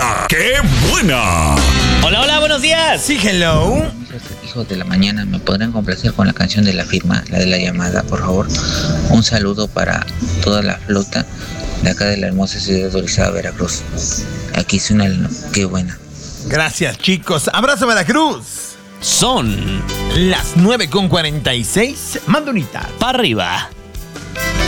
¡La qué buena! Hola, hola, buenos días. Sí, hello. Hijos de la mañana, ¿me podrán complacer con la canción de la firma, la de la llamada, por favor? Un saludo para toda la flota de acá de la hermosa ciudad de Orizaba, Veracruz. Aquí suena el qué buena. Gracias, chicos. Abrazo, Veracruz. Son Las 9:46. Mandonita. para arriba.